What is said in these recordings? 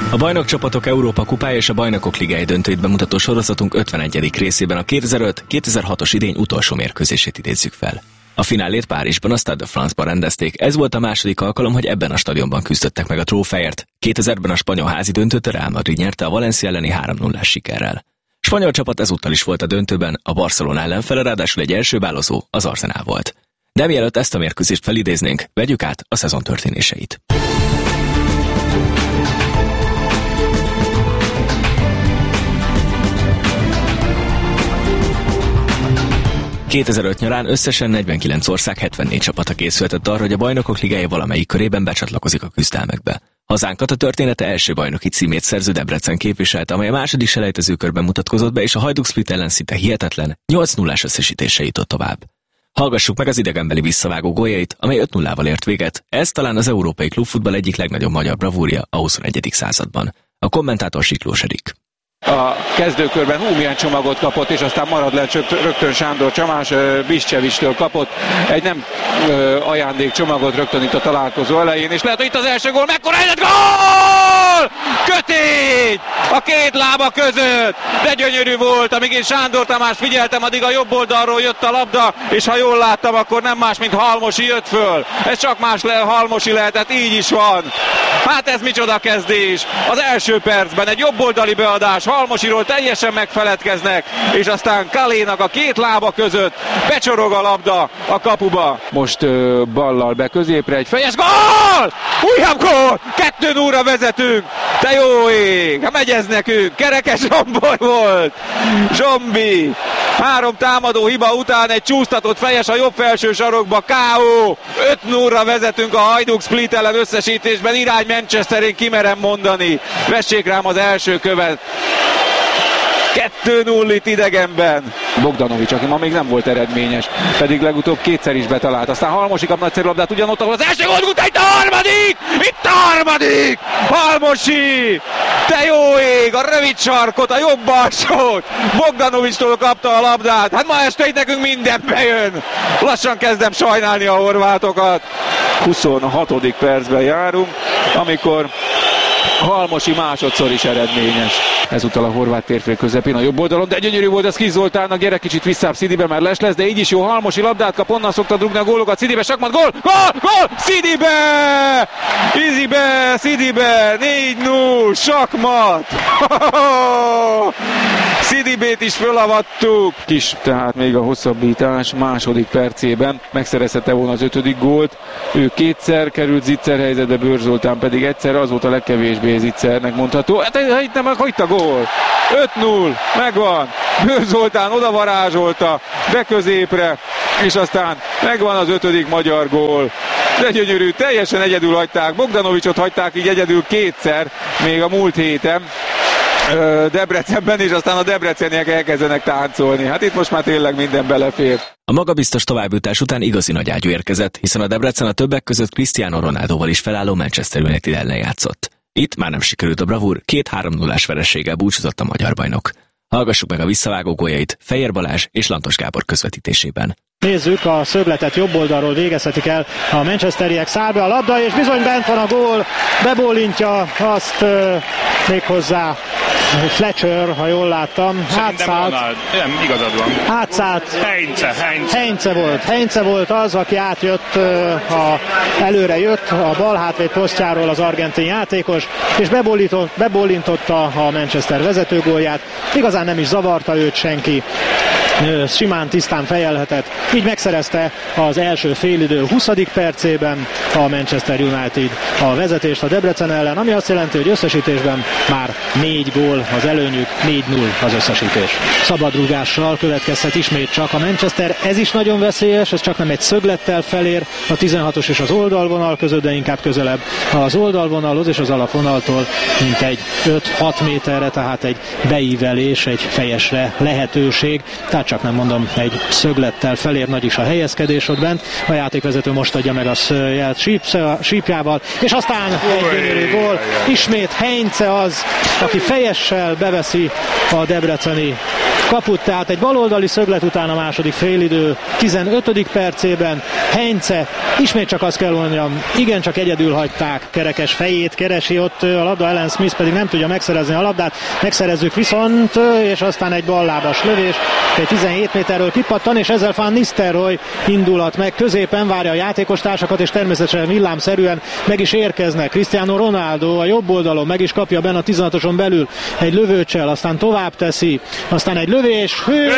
A bajnokcsapatok Európa kupája és a Bajnokok Ligája döntőit bemutató sorozatunk 51. részében a 2005-2006-os idény utolsó mérkőzését idézzük fel. A finálét Párizsban, a Stade de France-ban rendezték, ez volt a második alkalom, hogy ebben a stadionban küzdöttek meg a trófeért. 2000-ben a spanyol házi döntőt a Real Madrid nyerte a Valencia elleni 3-0-ás sikerrel. A spanyol csapat ezúttal is volt a döntőben, a Barcelona ellenfele ráadásul egy első bálozó, az Arsenal volt. De mielőtt ezt a mérkőzést felidéznénk, vegyük át a szezon történéseit. 2005 nyarán összesen 49 ország 74 csapata készülhetett arra, hogy a Bajnokok Ligája valamelyik körében becsatlakozik a küzdelmekbe. Hazánkat a története első bajnoki címét szerző Debrecen képviselte, amely a második selejtezőkörben mutatkozott be, és a Hajduk Split ellen szinte hihetetlen 8-0-ás összesítésre jutott tovább. Hallgassuk meg az idegenbeli visszavágó góljait, amely 5-0-val ért véget. Ez talán az európai klubfutball egyik legnagyobb magyar bravúrja a 21. században. A kommentátor Siklós Erik. A kezdőkörben milyen csomagot kapott, és aztán marad le rögtön Sándor Tamás, Biszcsevicstől kapott egy nem ajándékcsomagot rögtön itt a találkozó elején, és lehet, hogy itt az első gól, mekkora helyzet, gól! Kötény! A két lába között, de gyönyörű volt, amíg én Sándor Tamást figyeltem, addig a jobb oldalról jött a labda, és ha jól láttam, akkor nem más, mint Halmosi jött föl. Ez csak más Halmosi lehetett, így is van. Hát ez micsoda kezdés! Az első percben egy jobboldali beadás, Halmosiról teljesen megfeledkeznek, és aztán Kalénak a két lába között becsorog a labda a kapuba. Most ballal be középre, egy fejes gól! Újabb gól! 2-0-ra vezetünk! Te jó ég! Hát megy ez nekünk! Kerekes Zsombor volt! Zsombi! 3 támadó hiba után egy csúsztatott fejes a jobb felső sarokba, K.O. 5-0-ra vezetünk a Hajduk Split ellen összesítésben, irány Manchester, én kimerem mondani. Vessék rám az első követ. 2-0 itt idegenben. Bogdanovics, aki ma még nem volt eredményes, pedig legutóbb kétszer is betalált. Aztán Halmosi kap nagyszerű labdát, ugyanott, ahol az első gól után, itt a harmadik! Itt a harmadik! Halmosi! Te jó ég! A rövid sarkot, a jobb alsót! Bogdanovicstól kapta a labdát. Hát ma este itt nekünk minden bejön. Lassan kezdem sajnálni a horvátokat. 26. percben járunk, amikor Halmosi másodszor is eredményes. Ezúttal a horvát térfél közepén a jobb oldalon, de gyönyörű volt az Kis Zoltánnak, gyere kicsit visszább Szidibe, mert lesz, de így is jó. Halmosi labdát kap, onnan szokta drugni a gólokat, Szidibe, sakmat, gól, gól, gól, Szidibe! Izibe, Szidibe, 4-0, sakmat! Szidibét is fölavattuk. Kis, tehát még a hosszabbítás második percében megszerezhette volna az 5. gólt. Ő kétszer került zicser helyzetbe, Bőr Zoltán pedig egyszer, az volt a legkevésbé zicsernek mondható. Hát itt nem, itt a gól. 5-0, megvan. Bőr Zoltán oda varázsolta be középre, és aztán megvan az 5. magyar gól. De gyönyörű, teljesen egyedül hagyták. Bogdanovicsot hagyták így egyedül kétszer, még a múlt héten Debrecenben, és aztán a debreceniek elkezdenek táncolni. Hát itt most már tényleg minden belefér. A magabiztos továbbjutás után igazi nagy ágyú érkezett, hiszen a Debrecen a többek között Cristiano Ronaldoval is felálló Manchester United ellen játszott. Itt már nem sikerült a bravúr, 2-3-0-ás vereséggel búcsúzott a magyar bajnok. Hallgassuk meg a visszavágó góljait Fejér Balázs és Lantos Gábor közvetítésében. Nézzük, a szögletet jobb oldalról végezhetik el a manchesteriek, száll be a labda, és bizony bent van a gól, bebólintja azt méghozzá Fletcher, ha jól láttam, hátszállt. Nem, igazad van. Hátszállt. Heinze volt az, aki átjött, előre jött a bal hátvéd posztjáról az argentin játékos, és bebólintotta a Manchester vezetőgólját. Igazán nem is zavarta őt senki. Simán, tisztán fejelhetett. Így megszerezte az első félidő 20. percében a Manchester United a vezetést a Debrecen ellen, ami azt jelenti, hogy összesítésben már 4 gól az előnyük, 4-0 az összesítés. Szabadrúgással következhet ismét csak a Manchester, ez is nagyon veszélyes, ez csak nem egy szöglettel felér a 16-os és az oldalvonal között, de inkább közelebb az oldalvonalhoz és az alapvonaltól, mint egy 5-6 méterre, tehát egy beívelés, egy fejesre lehetőség. Tehát csak nem mondom, egy szöglettel felér nagy is a helyezkedés ott bent. A játékvezető most adja meg a jelt sípjával, és aztán egy gyönyörű gól. Ismét Heinze az, aki fejessel beveszi a debreceni kaput, tehát egy baloldali szöglet után a második félidő 15. percében Heinze, ismét csak azt kell mondjam, igencsak egyedül hagyták, Kerekes fejét keresi ott a labda, Alan Smith pedig nem tudja megszerezni a labdát, megszerezzük viszont, és aztán egy ballábas lövés, egy 17 méterről kipattan, és ezzel Van Nistelrooy indulat meg középen, várja a játékos társakat, és természetesen villámszerűen meg is érkeznek. Cristiano Ronaldo a jobb oldalon meg is kapja benne a 16-oson belül egy lövőcsel, aztán tovább teszi, aztán egy lövés,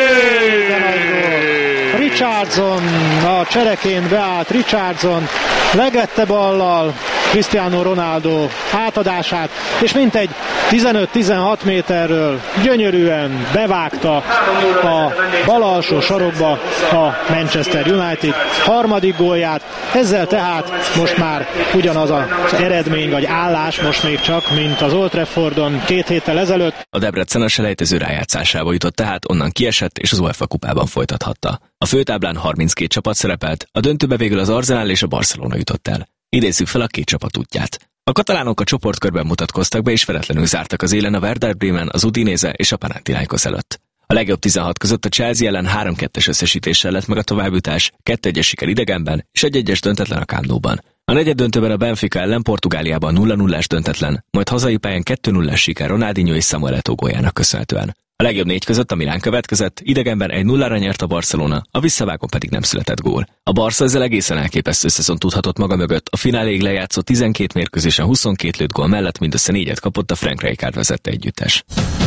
Richardson, a csereként beállt Richardson, legette ballal Cristiano Ronaldo átadását, és mintegy 15-16 méterről gyönyörűen bevágta a bal alsó sarokba a Manchester United harmadik gólját. Ezzel tehát most már ugyanaz az eredmény vagy állás, most még csak, mint az Old Traffordon 2 héttel ezelőtt. A Debrecen a selejtező rájátszásába jutott, tehát onnan kiesett és az UEFA kupában folytathatta. A főtáblán 32 csapat szerepelt, a döntőbe végül az Arsenal és a Barcelona jutott el. Idézzük fel a 2 csapat útját. A katalánok a csoportkörben mutatkoztak be, és veretlenül zártak az élen a Werder Bremen, az Udinese és a Panathinaikos előtt. A legjobb 16 között a Chelsea ellen 3-2-es összesítéssel lett meg a továbbjutás, 2-1-es siker idegenben és 1-1-es döntetlen a Camp Nou-ban. A negyed döntőben a Benfica ellen Portugáliában 0-0-es döntetlen, majd hazai pályán 2-0-es siker Ronaldinho és Samuel Eto'o góljának köszönhetően. A legjobb 4 között a Milán következett, idegenben 1-0-ra nyert a Barcelona, a visszavágón pedig nem született gól. A Barca ezzel egészen elképesztő szezon tudhatott maga mögött, a fináléig lejátszott 12 mérkőzésen 22 lőtt gól mellett mindössze 4-et kapott a Frank Rijkaard vezette együttes.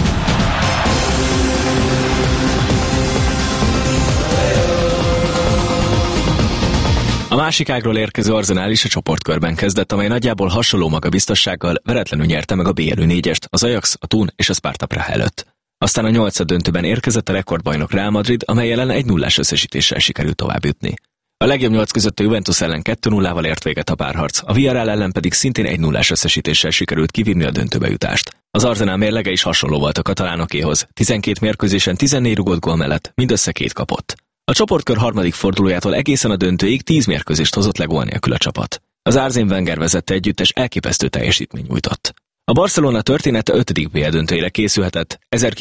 A másik ágról érkező Arsenal is a csoportkörben kezdett, amely nagyjából hasonló magabiztossággal veretlenül nyerte meg a BL 4-est, az Ajax, a Thun és a Sparta Praha előtt. Aztán a 8. döntőben érkezett a rekordbajnok Real Madrid, amely ellen 1-0-ás összesítéssel sikerült továbbjutni. A legjobb 8 között a Juventus ellen 2-0-val ért véget a párharc, a Villarreal ellen pedig szintén 1-0-ás összesítéssel sikerült kivinni a döntőbe jutást. Az Arsenal mérlege is hasonló volt a katalánokéhoz, 12 mérkőzésen 14 rugott gól mellett mindössze 2 kapott. A csoportkör harmadik fordulójától egészen a döntőig 10 mérkőzést hozott le gól nélkül a csapat. Az Arsène Wenger vezette együttes elképesztő teljesítmény nyújtott. A Barcelona története 5. BL döntőjére készülhetett,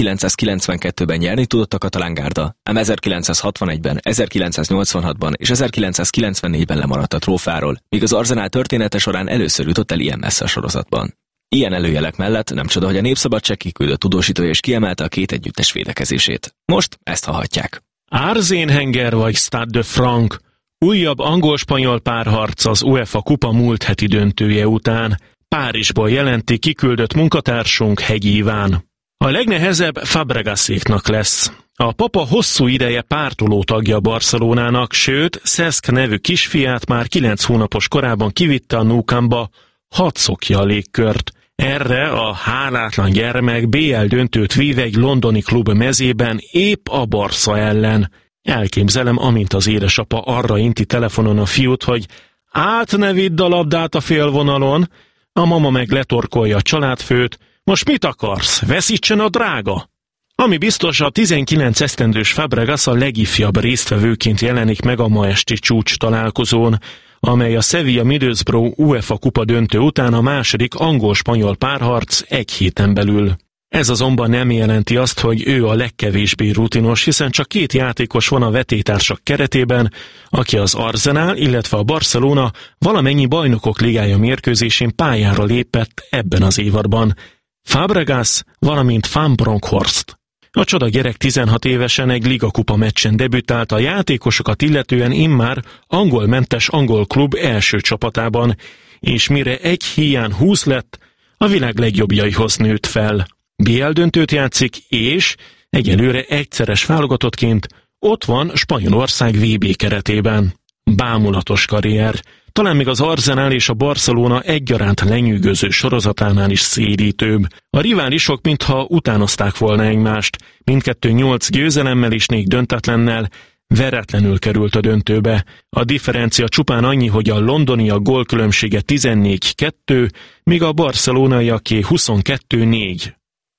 1992-ben nyerni tudott a katalán gárda, ám 1961-ben, 1986-ban és 1994-ben lemaradt a trófáról, míg az Arsenal története során először jutott el ilyen messze a sorozatban. Ilyen előjelek mellett nem csoda, hogy a Népszabadság kiküldött tudósítója is kiemelte a 2 együttes védekezését. Most ezt hallhatják. Arsène Wenger vagy Stade de France. Újabb angol-spanyol párharc az UEFA kupa múlt heti döntője után. Párizsból jelenti kiküldött munkatársunk Hegyi Iván. A legnehezebb Fabregaséknak lesz. A papa hosszú ideje pártoló tagja Barcelonának, sőt, Cesc nevű kisfiát már 9 hónapos korában kivitte a Nou Camp-ba, hadd szokja a légkört. Erre a hálátlan gyermek BL döntőt vív egy londoni klub mezében épp a Barca ellen. Elképzelem, amint az édesapa arra inti telefonon a fiút, hogy át ne vidd a labdát a félvonalon, a mama meg letorkolja a családfőt, most mit akarsz, veszítsen a drága? Ami biztos, a 19 esztendős Fabregas a legifjabb résztvevőként jelenik meg a ma esti csúcs találkozón, amely a Sevilla Middlesbrough UEFA kupa döntő után a második angol-spanyol párharc 1 héten belül. Ez azonban nem jelenti azt, hogy ő a legkevésbé rutinos, hiszen csak 2 játékos van a vetélytársak keretében, aki az Arsenal, illetve a Barcelona valamennyi bajnokok ligája mérkőzésén pályára lépett ebben az évadban. Fabregas, valamint Van Bronckhorst. A csoda gyerek 16 évesen egy ligakupa meccsen debütált, a játékosokat illetően immár angolmentes angol klub első csapatában, és mire egy híján 20 lett, a világ legjobbjaihoz nőtt fel. BL döntőt játszik, és egyelőre egyszeres válogatottként ott van Spanyolország VB keretében. Bámulatos karrier, talán még az Arsenal és a Barcelona egyaránt lenyűgöző sorozatánál is szédítőbb. A riválisok mintha utánozták volna egymást, mindkettő 8 győzelemmel és 4 döntetlennel, veretlenül került a döntőbe. A differencia csupán annyi, hogy a londoniak gólkülönbsége 14-2, míg a barcelonaiaké 22-4.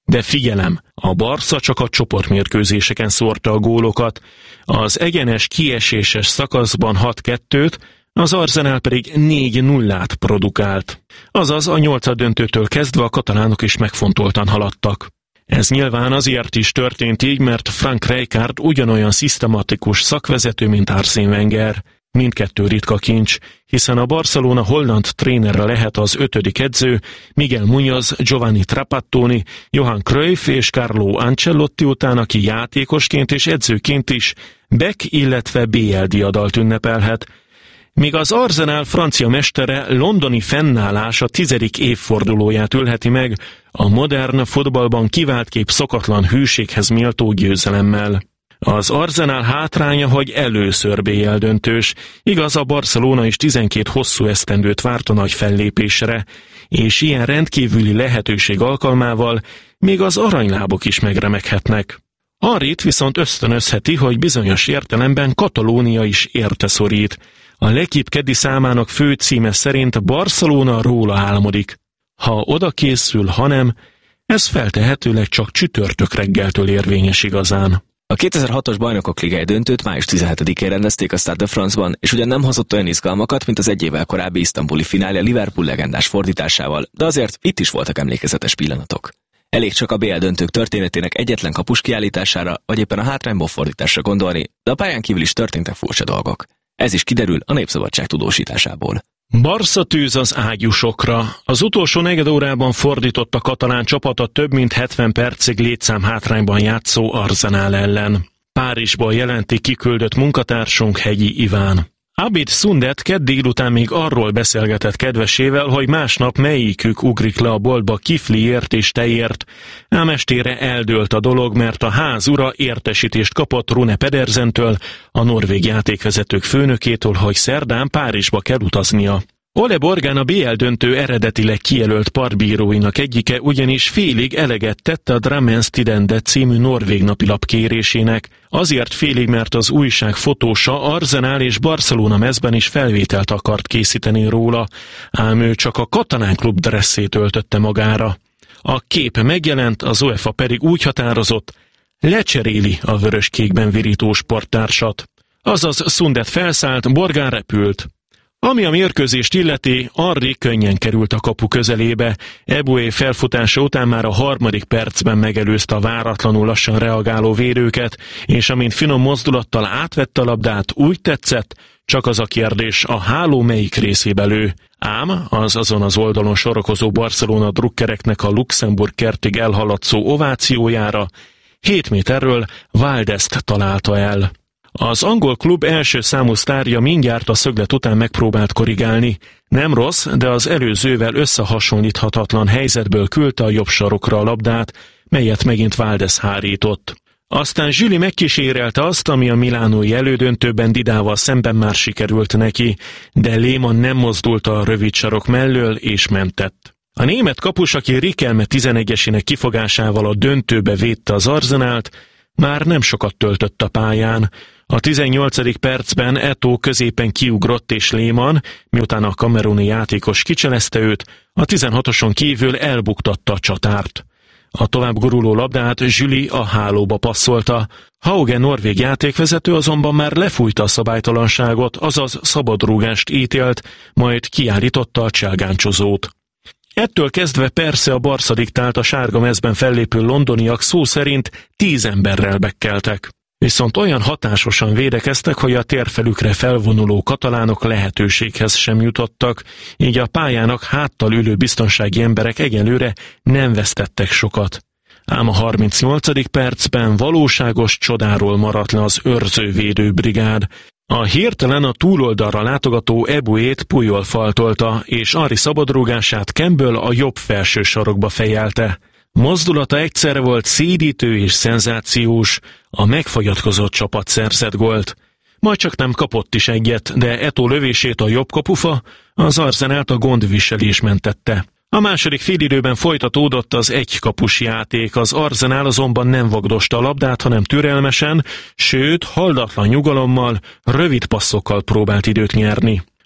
De figyelem, a Barca csak a csoportmérkőzéseken szórta a gólokat, az egyenes kieséses szakaszban 6-2-t, az Arsenal pedig 4-0-át produkált. Azaz a 8-döntőtől kezdve a katalánok is megfontoltan haladtak. Ez nyilván azért is történt így, mert Frank Rijkaard ugyanolyan szisztematikus szakvezető, mint Arsène Wenger. Mindkettő ritka kincs, hiszen a Barcelona holland trénere lehet az 5. edző, Miguel Muñoz, Giovanni Trapattoni, Johan Cruyff és Carlo Ancelotti után, aki játékosként és edzőként is Beck, illetve BL díjadalt ünnepelhet. Míg az Arsenal francia mestere londoni fennállása 10. évfordulóját ülheti meg a modern futballban kiváltképp szokatlan hűséghez méltó győzelemmel. Az Arsenal hátránya, hogy először BL döntős, igaz, a Barcelona is 12 hosszú esztendőt várt a nagy fellépésre, és ilyen rendkívüli lehetőség alkalmával még az aranylábok is megremeghetnek. Arrit viszont ösztönözheti, hogy bizonyos értelemben Katalónia is érte szorít. A L'Équipe kedi számának fő címe szerint Barcelona róla álmodik. Ha oda készül, ha nem, ez feltehetőleg csak csütörtök reggeltől érvényes igazán. A 2006-os Bajnokok Ligája döntőt május 17-én rendezték a Stade de France-ban, és ugyan nem hozott olyan izgalmakat, mint az egy évvel korábbi isztambuli finálja Liverpool legendás fordításával, de azért itt is voltak emlékezetes pillanatok. Elég csak a BL döntők történetének egyetlen kapus kiállítására, vagy éppen a hátrányból fordításra gondolni, de a pályán kívül is történtek furcsa dolgok. Ez is kiderül a Népszabadság tudósításából. Barca tűz az ágyúsokra. Az utolsó negyedórában fordított a katalán csapat a több mint 70 percig létszám hátrányban játszó Arsenal ellen. Párizsból jelenti kiküldött munkatársunk Hegyi Iván. Abid Sundet kedd délután még arról beszélgetett kedvesével, hogy másnap melyikük ugrik le a boltba kifliért és tejért, ám estére eldőlt a dolog, mert a ház ura értesítést kapott Rune Pedersentől, a norvég játékvezetők főnökétől, hogy szerdán Párizsba kell utaznia. Ole Borgán a BL döntő eredetileg kijelölt partbíróinak egyike, ugyanis félig eleget tette a Drammens Tidende című norvég napilap kérésének, azért félig, mert az újság fotósa Arsenal és Barcelona mezben is felvételt akart készíteni róla, ám ő csak a katalán klub dresszét öltötte magára. A kép megjelent, az UEFA pedig úgy határozott, lecseréli a vöröskékben virító sporttársat. Azaz Sundet felszállt, Borgán repült. Ami a mérkőzést illeti, Henry könnyen került a kapu közelébe, Eboué felfutása után már a 3. percben megelőzte a váratlanul lassan reagáló védőket, és amint finom mozdulattal átvette a labdát, úgy tetszett, csak az a kérdés, a háló melyik részébe lő. Ám azon az oldalon sorakozó Barcelona drukkereknek a Luxemburg kertig elhaladszó ovációjára 7 méterről Valdest találta el. Az angol klub első számú sztárja mindjárt a szöglet után megpróbált korrigálni. Nem rossz, de az előzővel összehasonlíthatatlan helyzetből küldte a jobb sarokra a labdát, melyet megint Valdes hárított. Aztán Zsüli megkísérelte azt, ami a milánói elődöntőben Didával szemben már sikerült neki, de Lehmann nem mozdult a rövid sarok mellől és mentett. A német kapus, aki Riquelme 11-esének kifogásával a döntőbe védte az Arsenált, már nem sokat töltött a pályán. A 18. percben Eto'o középen kiugrott és Lehmann, miután a kameruni játékos kicselezte őt, a 16-oson kívül elbuktatta a csatárt. A tovább guruló labdát Zsüli a hálóba passzolta. Hauge norvég játékvezető azonban már lefújta a szabálytalanságot, azaz szabadrúgást ítélt, majd kiállította a cselgáncsozót. Ettől kezdve persze a Barca diktált, a sárga mezben fellépő londoniak szó szerint 10 emberrel bekkeltek. Viszont olyan hatásosan védekeztek, hogy a térfelükre felvonuló katalánok lehetőséghez sem jutottak, így a pályának háttal ülő biztonsági emberek egyelőre nem vesztettek sokat. Ám a 38. percben valóságos csodáról maradt le az őrzővédő brigád. A hirtelen a túloldalra látogató Ebouét Puyol faltolta, és Henry szabadrúgását Campbell a jobb felső sarokba fejelte. Mozdulata egyszerre volt szédítő és szenzációs, a megfagyatkozott csapat szerzett gólt. Majd csak nem kapott is egyet, de Eto'o lövését a jobb kapufa, az Arsenált a gondviselés mentette. A második félidőben folytatódott az egykapus játék, az Arsenal azonban nem vagdosta a labdát, hanem türelmesen, sőt, haldatlan nyugalommal, rövid passzokkal próbált időt nyerni.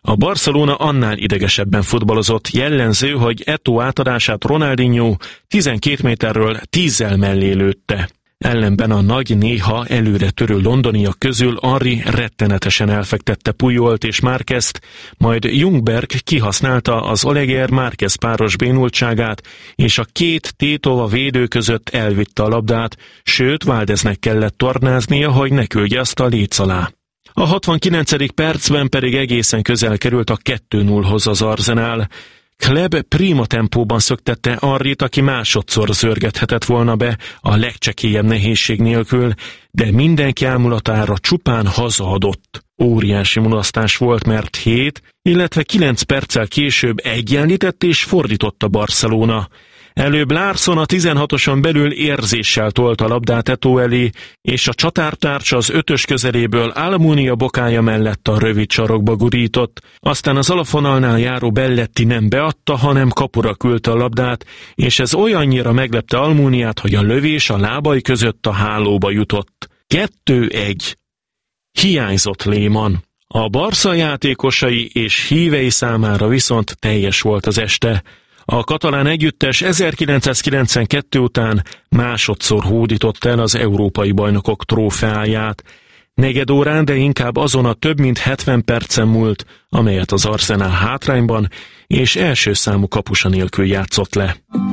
A Barcelona annál idegesebben futballozott, jellemző, hogy Eto'o átadását Ronaldinho 12 méterről 10-zel mellé lőtte. Ellenben a nagy, néha előre törő londoniak közül Henry rettenetesen elfektette Pujolt és Márquezt, majd Ljungberg kihasználta az Oleguer-Márquez páros bénultságát, és a két tétova védő között elvitte a labdát, sőt Valdeznek kellett tornáznia, hogy ne küldje azt a léc alá. A 69. percben pedig egészen közel került a 2-0-hoz az Arsenal. Kleb prima tempóban szöktette Henryt, aki másodszor zörgethetett volna be a legcsekélyebb nehézség nélkül, de mindenki ámulatára csupán hazaadott. Óriási mulasztás volt, mert 7, illetve 9 perccel később egyenlített és fordított a Barcelona. Előbb Larsson a 16-oson belül érzéssel tolta a labdát Eto'o elé, és a csatártársa az 5-ös közeléből Almunia bokája mellett a rövid sarokba gurított. Aztán az alapvonalnál járó Belletti nem beadta, hanem kapura küldte a labdát, és ez olyannyira meglepte Almuniát, hogy a lövés a lábai között a hálóba jutott. 2-1. Hiányzott Lehmann. A Barca játékosai és hívei számára viszont teljes volt az este. A katalán együttes 1992 után másodszor hódított el az Európai Bajnokok trófeáját. Negyed órán, de inkább azon a több mint 70 percen múlt, amelyet az Arsenal hátrányban és első számú kapusa nélkül játszott le.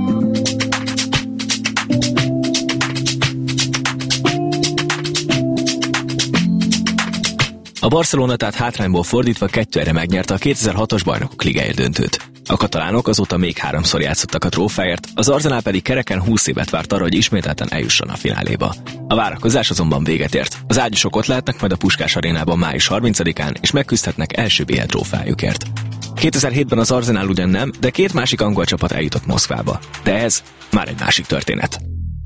A Barcelona tehát hátrányból fordítva 2-1-re megnyerte a 2006-os Bajnokok Ligája döntőt. A katalánok azóta még 3-szor játszottak a trófeáért, az Arsenal pedig kereken 20 évet várt arra, hogy ismételten eljusson a fináléba. A várakozás azonban véget ért. Az ágyúsok ott lehetnek majd a Puskás arénában május 30-án, és megküzdhetnek első BL trófeájukért. 2007-ben az Arsenal ugyan nem, de két másik angol csapat eljutott Moszkvába. De ez már egy másik történet.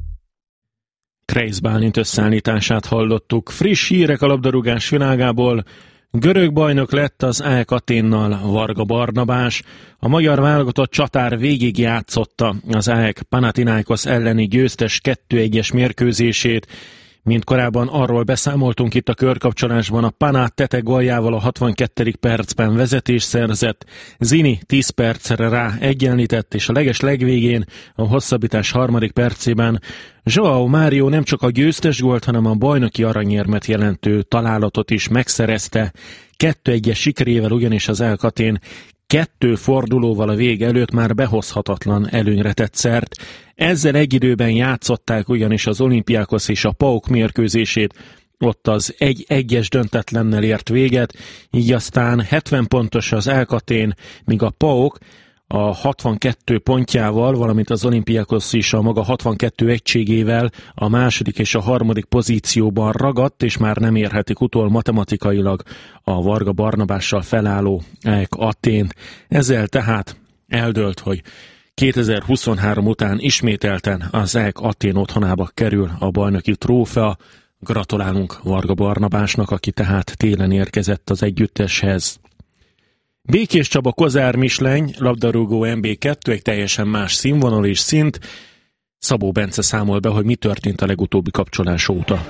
Kreisz Bálint összeállítását hallottuk. Friss hírek a labdarúgás világából. Görög bajnok lett az AEK Athénnal Varga Barnabás. A magyar válogatott csatár végig játszotta az AEK Panathinaikos elleni győztes 2-1-es mérkőzését. Mint korábban arról beszámoltunk itt a körkapcsolásban, a Panat Tete góljával a 62. percben vezetést szerzett, Zini 10 percre rá egyenlített, és a legvégén a hosszabbítás 3. percében João Mário nem csak a győztes gólt, hanem a bajnoki aranyérmet jelentő találatot is megszerezte. 2-1-es sikerével ugyanis az AEK Athén 2 fordulóval a vég előtt már behozhatatlan előnyre tett szert. Ezzel egy időben játszották ugyanis az Olympiakos és a PAOK mérkőzését, ott az 1-1-es döntetlennel ért véget, így aztán 70 pontos az AEK Athén, míg a PAOK a 62 pontjával, valamint az Olympiakos is a maga 62 egységével a második és a harmadik pozícióban ragadt, és már nem érhetik utol matematikailag a Varga Barnabással felálló AEK Athént. Ezzel tehát eldőlt, hogy 2023 után ismételten az AEK Athén otthonába kerül a bajnoki trófea. Gratulálunk Varga Barnabásnak, aki tehát télen érkezett az együtteshez. Békés Csaba Kozár Misleny, labdarúgó MB2, egy teljesen más színvonal és szint. Szabó Bence számol be, hogy mi történt a legutóbbi kapcsolás óta.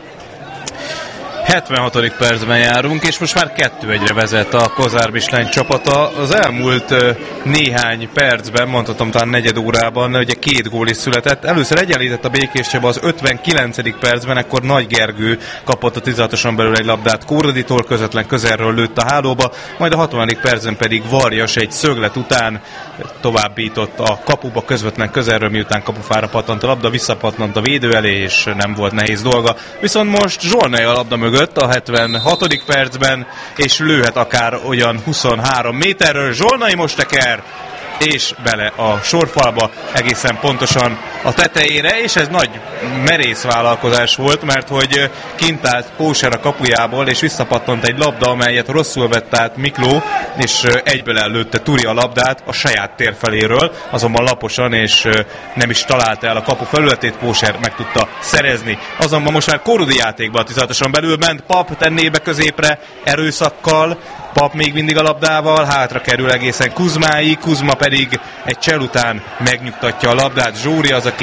76. percben járunk, és most már 2-1-re vezet a Kozár Misleny csapata. Az elmúlt néhány percben, mondhatom talán negyed órában, ugye 2 gól is született. Először egyenlített a Békés Csaba az 59. percben, ekkor Nagy Gergő kapott a 16-oson belül egy labdát Kóroditól, közvetlen közelről lőtt a hálóba, majd a 60. percben pedig Varjas egy szöglet után továbbított a kapuba közvetlen közelről, miután kapufára pattant a labda, visszapattant a védő elé, és nem volt nehéz dolga. Viszont most Zsolnay a labda mögött a 76. percben, és lőhet akár olyan 23 méterről. Zsolnay most teker, és bele a sorfalba, egészen pontosan a tetejére, és ez nagy merész vállalkozás volt, mert hogy kint állt Póser a kapujából, és visszapattant egy labda, amelyet rosszul vett át Mikló, és egyből ellőtte Turi a labdát a saját tér feléről, azonban laposan, és nem is találta el a kapu felületét, Póser meg tudta szerezni. Azonban most már Kórudi játékban a 16-oson belül ment, Pap tenné be középre erőszakkal, Pap még mindig a labdával, hátra kerül egészen Kuzmáig, Kuzma pedig egy csel után megnyugtatja a labdát. Zsóri az, aki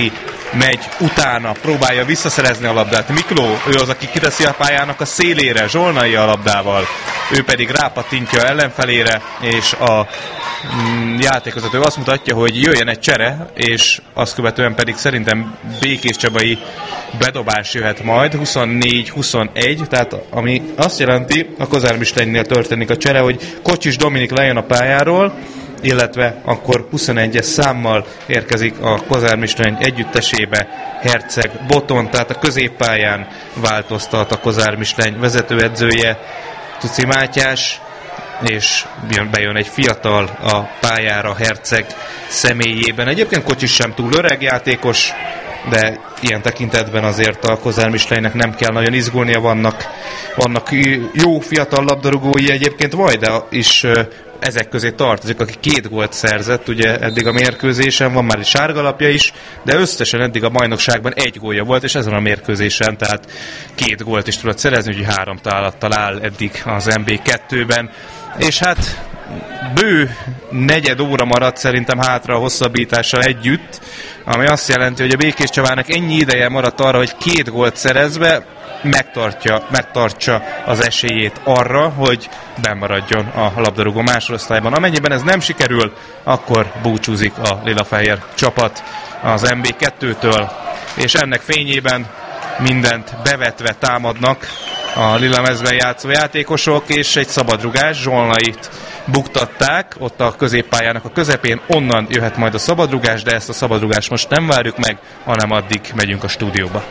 megy utána, próbálja visszaszerezni a labdát. Mikló, ő az, aki kiteszi a pályának a szélére, Zsolnai a labdával, ő pedig rápatintja ellenfelére, és a játékvezető azt mutatja, hogy jöjjön egy csere, és azt követően pedig szerintem Békés Csabai bedobás jöhet majd, 24-21, tehát ami azt jelenti, a Kozár Mislénynél történik a csere, hogy Kocsis Dominik lejön a pályáról, illetve akkor 21-es számmal érkezik a Kozár Mislény együttesébe Herceg Boton, tehát a középpályán változtat a Kozár Mislény vezetőedzője, Tuci Mátyás, és bejön egy fiatal a pályára Herceg személyében. Egyébként Kocsis sem túl öreg játékos, de ilyen tekintetben azért a Kozár Mislénynek nem kell nagyon izgulnia, vannak jó fiatal labdarúgói, egyébként Vajda is ezek közé tartozik, aki 2 gólt szerzett, ugye eddig a mérkőzésen, van már egy sárgalapja is, de összesen eddig a bajnokságban 1 gólja volt, és ezen a mérkőzésen, tehát 2 gólt is tudott szerezni, úgyhogy 3 találattal áll eddig az MB2-ben, és hát bő 4 óra maradt szerintem hátra a hosszabbítással együtt, ami azt jelenti, hogy a Békés Csabának ennyi ideje maradt arra, hogy 2 gólt szerezve megtartsa az esélyét arra, hogy bennmaradjon a labdarúgó másodosztályban. Amennyiben ez nem sikerül, akkor búcsúzik a lilafehér csapat az MB2-től, és ennek fényében mindent bevetve támadnak a lila mezben játszó játékosok, és egy szabadrugás, Zsolnait buktatták ott a középpályának a közepén, onnan jöhet majd a szabadrugás, de ezt a szabadrugást most nem várjuk meg, hanem addig megyünk a stúdióba.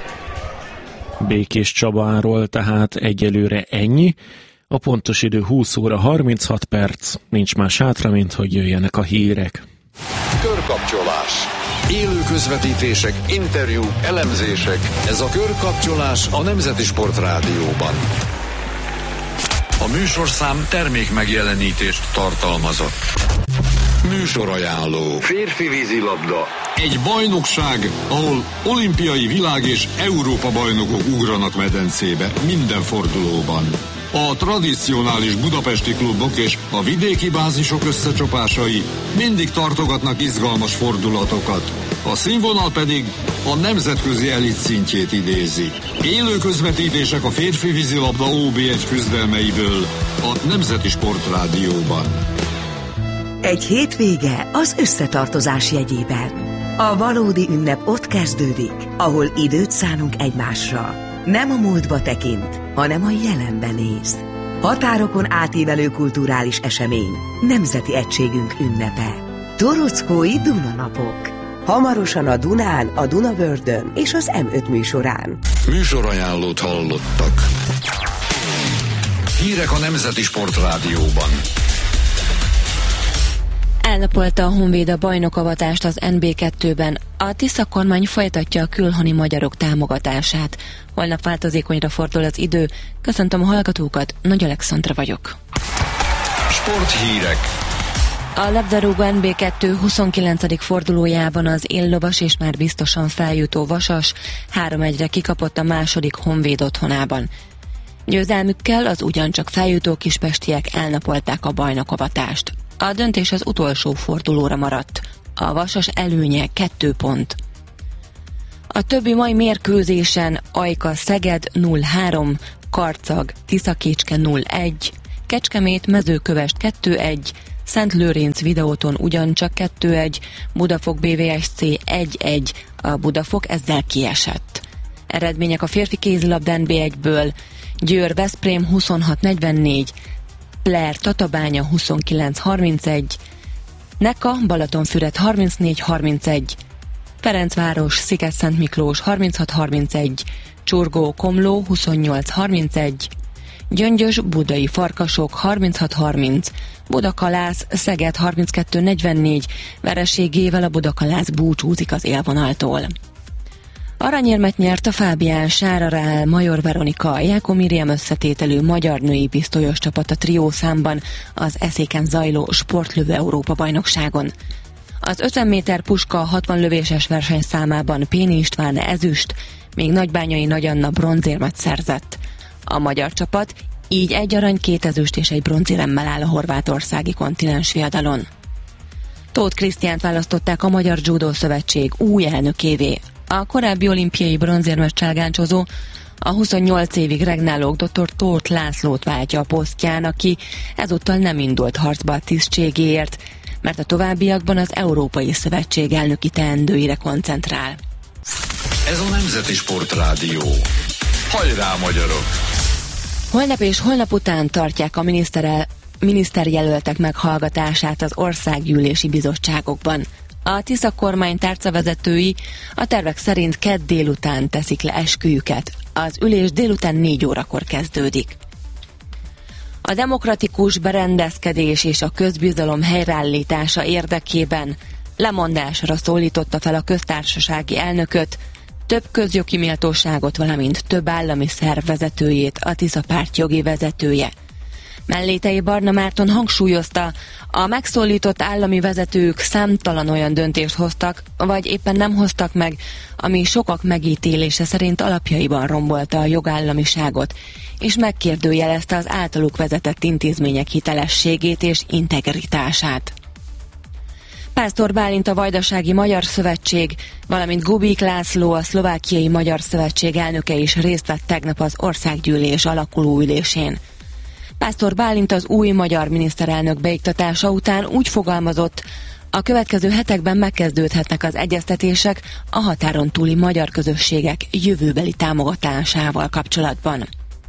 Békés Csabáról tehát egyelőre ennyi. A pontos idő 20 óra 36 perc, nincs más hátra, mint hogy jöjjenek a hírek. Körkapcsolás. Élő közvetítések, interjúk, elemzések. Ez a Körkapcsolás a Nemzeti Sport Rádióban. A műsorszám termék megjelenítést tartalmazott. Műsorajánló. Férfi vízilabda. Egy bajnokság, ahol olimpiai világ és Európa bajnokok ugranak medencébe minden fordulóban. A tradicionális budapesti klubok és a vidéki bázisok összecsapásai mindig tartogatnak izgalmas fordulatokat. A színvonal pedig a nemzetközi elit szintjét idézi. Élő közvetítések a férfi vízilabda OB1 küzdelmeiből a Nemzeti Sport Rádióban. Egy hétvége az összetartozás jegyében. A valódi ünnep ott kezdődik, ahol időt szánunk egymásra. Nem a múltba tekint, hanem a jelenbe néz. Határokon átívelő kulturális esemény, nemzeti egységünk ünnepe. Torockói Dunanapok. Hamarosan a Dunán, a Dunavördön és az M5 műsorán. Műsorajánlót hallottak. Hírek a Nemzeti Sport Rádióban. Elnapolta a Honvéd a bajnokavatást az NB2-ben. A Tisza kormány folytatja a külhoni magyarok támogatását. Holnap változékonyra fordul az idő. Köszöntöm a hallgatókat, Nagy Alexandra vagyok. Sporthírek. A labdarúgó NB2 29. fordulójában az éllovas és már biztosan feljutó Vasas 3-1-re kikapott a második Honvéd otthonában. Győzelmükkel az ugyancsak feljutó kispestiek elnapolták a bajnokavatást. A döntés az utolsó fordulóra maradt. A Vasas előnye 2 pont. A többi mai mérkőzésen Ajka Szeged 0-3, Karcag Tiszakécske 0-1, Kecskemét Mezőkövesd 2-1, Szentlőrinc Videóton ugyancsak 2-1, Budafok BVSC 1-1, a Budafok ezzel kiesett. Eredmények a férfi kézilabda NB1-ből: Győr Veszprém 26-44, Pler Tatabánya 29-31, Neka Balatonfüred 34-31, Ferencváros Sziget-Szent Miklós 36-31, Csurgó Komló 28-31, Gyöngyös Budai Farkasok 36-30, Budakalász Szeged 32-44, vereségével a Budakalász búcsúzik az élvonaltól. Aranyérmet nyert a Fábián Sárarál Major Veronika Jákó Miriam összetételű magyar női pisztolyos csapat a trió számban az Eszéken zajló sportlövő Európa-bajnokságon. Az 50 méter puska 60 lövéses versenyszámában Péni István ezüst, még Nagybányai Nagy Anna bronzérmet szerzett. A magyar csapat így 1 arany, 2 ezüst és 1 bronzéremmel áll a horvátországi kontinens viadalon. Tóth Krisztiánt választották a Magyar Judo Szövetség új elnökévé. A korábbi olimpiai bronzérmes cselgáncsozó a 28 évig regnáló dr. Tóth Lászlót váltja a posztján, aki ezúttal nem indult harcba a tisztségéért, mert a továbbiakban az Európai Szövetség elnöki teendőire koncentrál. Ez a Nemzeti Sportrádió. Hajrá, magyarok! Holnap és holnap után tartják a miniszterjelöltek meghallgatását az országgyűlési bizottságokban. A Tisza kormány tárcavezetői a tervek szerint kedd délután teszik le esküjüket. Az ülés délután 4 órakor kezdődik. A demokratikus berendezkedés és a közbizalom helyreállítása érdekében lemondásra szólította fel a köztársasági elnököt, több közjogi méltóságot, valamint több állami szerv vezetőjét a Tisza párt jogi vezetője. Mellétei Barna Márton hangsúlyozta, a megszólított állami vezetők számtalan olyan döntést hoztak, vagy éppen nem hoztak meg, ami sokak megítélése szerint alapjaiban rombolta a jogállamiságot, és megkérdőjelezte az általuk vezetett intézmények hitelességét és integritását. Pásztor Bálint a Vajdasági Magyar Szövetség, valamint Gubik László a Szlovákiai Magyar Szövetség elnöke is részt vett tegnap az országgyűlés alakuló ülésén. Pásztor Bálint az új magyar miniszterelnök beiktatása után úgy fogalmazott, a következő hetekben megkezdődhetnek az egyeztetések a határon túli magyar közösségek jövőbeli támogatásával kapcsolatban.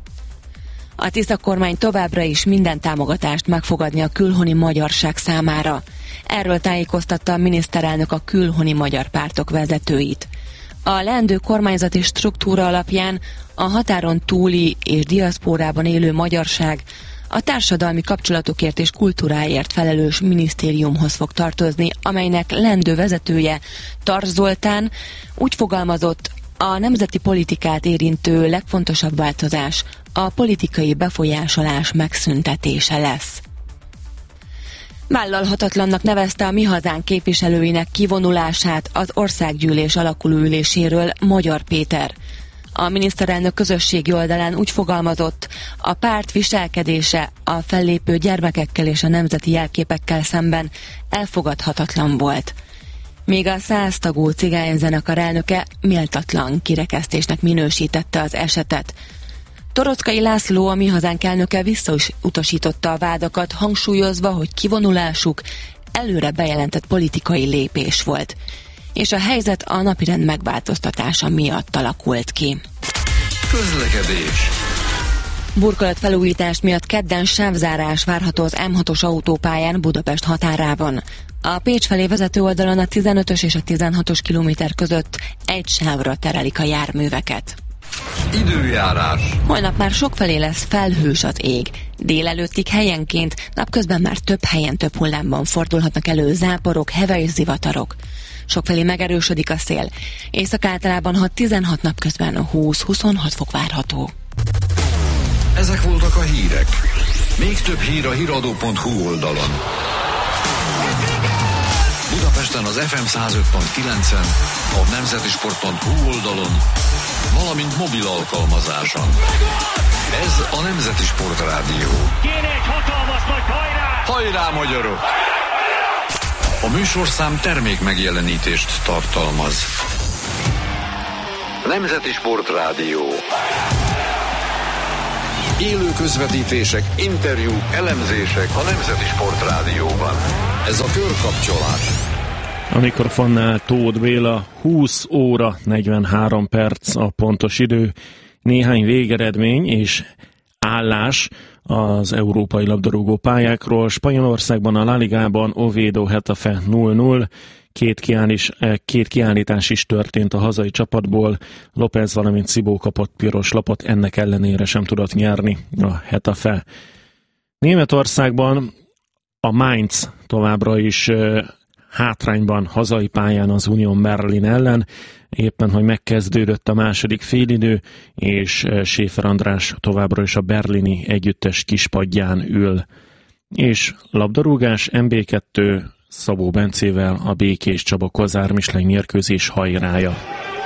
A Tisza kormány továbbra is minden támogatást megfogadni a külhoni magyarság számára. Erről tájékoztatta a miniszterelnök a külhoni magyar pártok vezetőit. A leendő kormányzati struktúra alapján a határon túli és diaszpórában élő magyarság a társadalmi kapcsolatokért és kultúráért felelős minisztériumhoz fog tartozni, amelynek leendő vezetője, Tarts Zoltán úgy fogalmazott, a nemzeti politikát érintő legfontosabb változás a politikai befolyásolás megszüntetése lesz. Vállalhatatlannak nevezte a Mi Hazánk képviselőinek kivonulását az országgyűlés alakuló üléséről Magyar Péter. A miniszterelnök közösségi oldalán úgy fogalmazott, a párt viselkedése a fellépő gyermekekkel és a nemzeti jelképekkel szemben elfogadhatatlan volt. Míg a 100 tagú cigányzenekar elnöke méltatlan kirekesztésnek minősítette az esetet. Torockai László, a Mi Hazánk elnöke visszautasította a vádakat, hangsúlyozva, hogy kivonulásuk előre bejelentett politikai lépés volt, és a helyzet a napirend megváltoztatása miatt alakult ki. Közlekedés. Burkolatfelújítás miatt kedden sávzárás várható az M6-os autópályán Budapest határában. A Pécs felé vezető oldalon a 15-ös és a 16-os kilométer között egy sávra terelik a járműveket. Időjárás. Holnap már sokfelé lesz felhős az ég. Délelőttig helyenként, napközben már több helyen több hullámban fordulhatnak elő záporok, heve és zivatarok. Sokfelé megerősödik a szél. Észak általában 6-16, napközben 20-26 fok várható. Ezek voltak a hírek. Még több hír a hiradó.hu oldalon. Budapesten az FM 105.9-en, a nemzetisport.hu oldalon, valamint mobil alkalmazáson. Ez a Nemzeti Sportrádió. Kéne egy hatalmas nagy hajrá! Hajrá, magyarok! A műsorszám termék megjelenítést tartalmaz. Nemzeti Sportrádió. Élő közvetítések, interjúk, elemzések a Nemzeti Sportrádióban. Ez a körkapcsolás. A mikrofonnál Tóth Béla, 20 óra 43 perc a pontos idő, néhány végeredmény és állás az európai labdarúgó pályákról. Spanyolországban a La Ligában Oviedo Getafe 0-0, két kiállítás is történt a hazai csapatból, López valamint Szibó kapott piros lapot, ennek ellenére sem tudott nyerni a Getafe. Németországban a Mainz továbbra is hátrányban hazai pályán az Union Berlin ellen, éppen hogy megkezdődött a második félidő, és Schäfer András továbbra is a berlini együttes kispadján ül. És labdarúgás MB2 Szabó Bencével a Békés Csaba Kozár Michelin mérkőzés hajrája.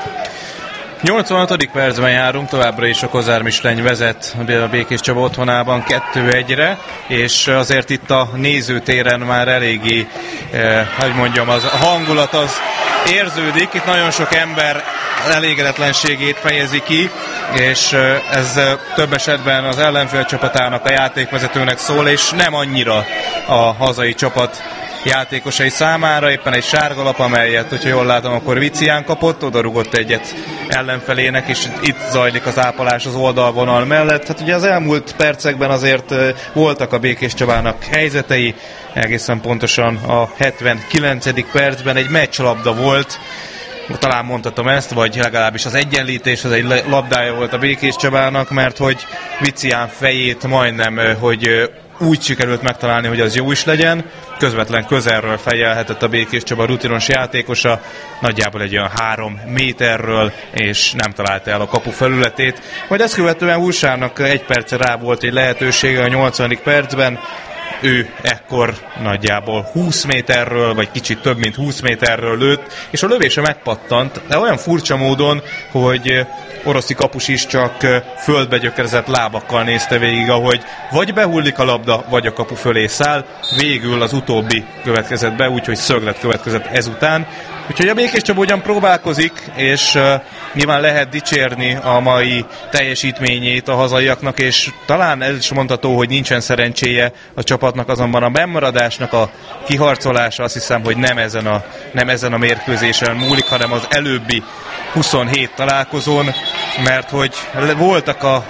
86. percben járunk, továbbra is a Kozár Michelin vezet a Békés Csaba otthonában 2-1-re, és azért itt a nézőtéren már eléggé, hogy mondjam, az a hangulat az érződik, itt nagyon sok ember elégedetlenségét fejezi ki, és ez több esetben az ellenfél csapatának, a játékvezetőnek szól, és nem annyira a hazai csapat játékosai számára. Éppen egy sárgalap, amelyet, hogyha jól látom, akkor Vicián kapott, oda rugott egyet ellenfelének, és itt zajlik az ápolás az oldalvonal mellett. Hát ugye az elmúlt percekben azért voltak a Békés Csabának helyzetei, egészen pontosan a 79. percben egy meccslabda volt, talán mondhatom ezt, vagy legalábbis az egyenlítés, az egy labdája volt a Békés Csabának, mert hogy Vicián fejét majdnem, hogy úgy sikerült megtalálni, hogy az jó is legyen. Közvetlen közelről fejelhetett a Békés Csaba rutinos játékosa, nagyjából egy olyan 3 méterről, és nem találta el a kapu felületét. Majd ezt követően Húsának egy perce rá volt egy lehetősége a 80. percben, ő ekkor nagyjából 20 méterről, vagy kicsit több mint 20 méterről lőtt, és a lövése megpattant, de olyan furcsa módon, hogy Oroszi kapus is csak földbe gyökerezett lábakkal nézte végig, ahogy vagy behullik a labda, vagy a kapu fölé száll. Végül az utóbbi következett be, úgyhogy szöglet következett ezután. Úgyhogy a Békés Csaba ugyan próbálkozik, és nyilván lehet dicsérni a mai teljesítményét a hazaiaknak, és talán ez is mondható, hogy nincsen szerencséje a csapatnak, azonban a bennmaradásnak a kiharcolása azt hiszem, hogy nem ezen a mérkőzésen múlik, hanem az előbbi 27 találkozón, mert hogy voltak a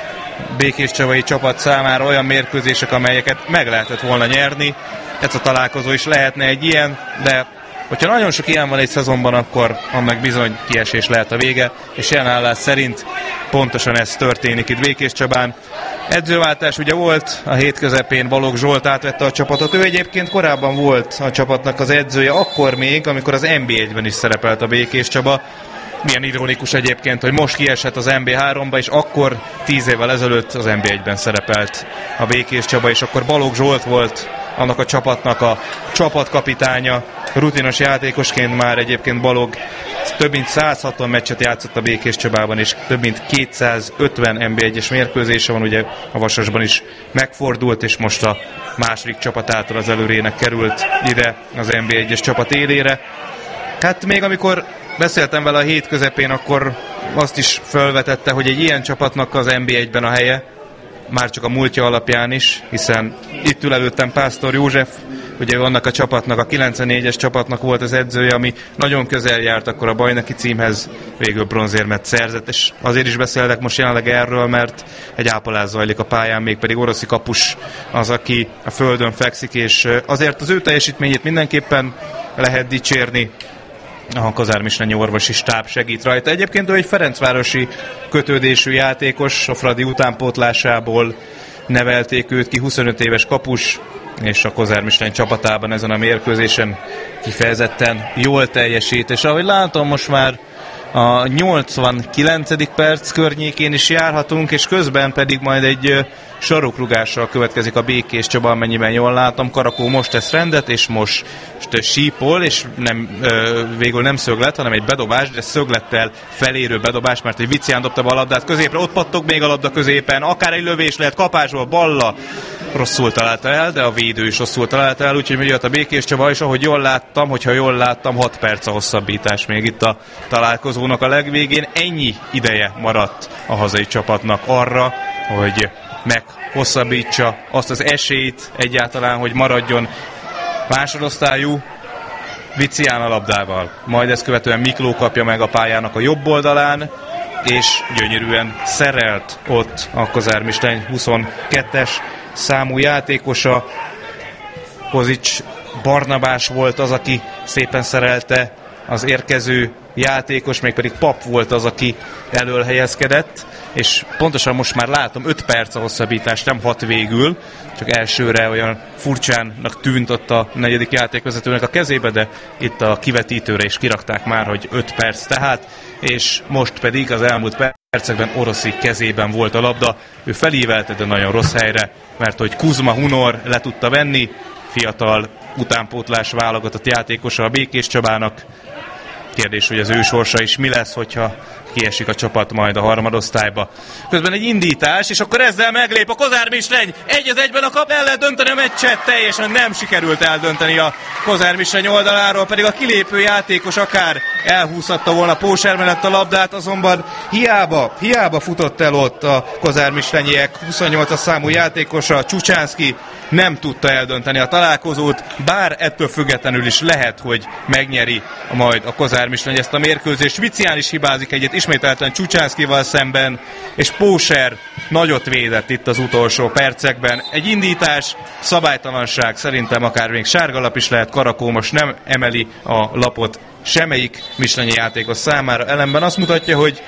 Békés Csabai csapat számára olyan mérkőzések, amelyeket meg lehetett volna nyerni. Ez a találkozó is lehetne egy ilyen, de hogyha nagyon sok ilyen van egy szezonban, akkor annak bizony kiesés lehet a vége, és jelen állás szerint pontosan ez történik itt Békés Csabán. Edzőváltás ugye volt, a hét közepén Balogh Zsolt átvette a csapatot. Ő egyébként korábban volt a csapatnak az edzője, akkor még, amikor az NB1-ben is szerepelt a Békés Csaba. Milyen ironikus egyébként, hogy most kiesett az NB3-ba, és akkor 10 évvel ezelőtt az NB1-ben szerepelt a Békés Csaba, és akkor Balogh Zsolt volt annak a csapatnak a csapatkapitánya. Rutinos játékosként már egyébként Balogh több mint 160 meccset játszott a Békés Csabában, és több mint 250 NB1-es mérkőzése van, ugye a Vasasban is megfordult, és most a második csapatától az előrének került ide az NB1-es csapat élére. Hát még amikor beszéltem vele a hét közepén, akkor azt is felvetette, hogy egy ilyen csapatnak az NB1-ben a helye, már csak a múltja alapján is, hiszen itt ül előttem Pásztor József, ugye annak a csapatnak, a 94-es csapatnak volt az edzője, ami nagyon közel járt akkor a bajnoki címhez, végül bronzérmet szerzett, és azért is beszélek most jelenleg erről, mert egy ápolás zajlik a pályán, mégpedig Oroszi kapus az, aki a földön fekszik, és azért az ő teljesítményét mindenképpen lehet dicsérni. A Kazármisnányi orvosi stáb segít rajta. Egyébként ő egy ferencvárosi kötődésű játékos, a Fradi utánpótlásából nevelték őt ki, 25 éves kapus, és a Kazármisnány csapatában ezen a mérkőzésen kifejezetten jól teljesít. És ahogy látom, most már a 89. perc környékén is járhatunk, és közben pedig majd egy sarokrugással következik a Békés Csaba, amennyiben jól látom. Karakó most tesz rendet, és most sípol, és végül nem szöglet, hanem egy bedobás, de szöglettel felérő bedobás, mert egy Vicián dobta be a labdát középre, ott pattog még a labda középen, akár egy lövés lehet, kapásból Balla rosszul találta el, de a védő is rosszul találta el, úgyhogy jött a Békés Csaba, és ahogy jól láttam, 6 perc a hosszabbítás még itt a találkozónak a legvégén. Ennyi ideje maradt a hazai csapatnak arra, hogy meghosszabbítsa azt az esélyt egyáltalán, hogy maradjon másodosztályú. Vicián a labdával. Majd ezt követően Mikló kapja meg a pályának a jobb oldalán, és gyönyörűen szerelt ott a Kazármisnány 22-es számú játékosa. Kozics Barnabás volt az, aki szépen szerelte az érkező játékos, mégpedig Pap volt az, aki elől helyezkedett, és pontosan most már látom, 5 perc a hosszabbítás, nem 6 végül, csak elsőre olyan furcsának tűnt ott a negyedik játékvezetőnek a kezébe, de itt a kivetítőre is kirakták már, hogy 5 perc tehát, és most pedig az elmúlt percekben Oroszi kezében volt a labda, ő felívelte, de nagyon rossz helyre, mert hogy Kuzma Hunor le tudta venni, fiatal utánpótlás válogatott játékosa a Békés Csabának. Kérdés, hogy az ő sorsa is mi lesz, hogyha kiesik a csapat majd a harmadosztályba. Közben egy indítás, és akkor ezzel meglép a Kozár Misleny. 1-1-ben a kap, el lehet dönteni a meccset, teljesen nem sikerült eldönteni a Kozár Misleny oldaláról, pedig a kilépő játékos akár elhúzhatta volna Póser mellett a labdát, azonban hiába futott el ott a Kozár Mislenyiek 28-as számú játékosa, Csucsánszky nem tudta eldönteni a találkozót, bár ettől függetlenül is lehet, hogy megnyeri majd a Kozár Misleny ezt a mérkőzést. Vicián is hibázik egyet ismételten Csucsánszkyval szemben, és Póser nagyot védett itt az utolsó percekben. Egy indítás, szabálytalanság, szerintem akár még sárgalap is lehet, Karakó most nem emeli a lapot semmelyik mislenyi játékos számára, ellenben azt mutatja, hogy